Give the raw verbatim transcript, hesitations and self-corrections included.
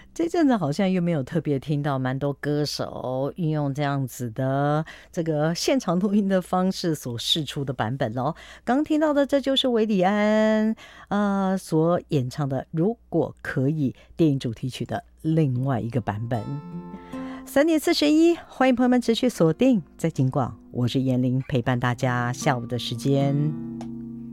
这阵子好像又没有特别听到蛮多歌手运用这样子的这个现场录音的方式所释出的版本哦。刚听到的这就是韦礼安呃所演唱的《如果可以》电影主题曲的另外一个版本。三点四十一，欢迎朋友们持续锁定在金广，我是燕玲，陪伴大家下午的时间。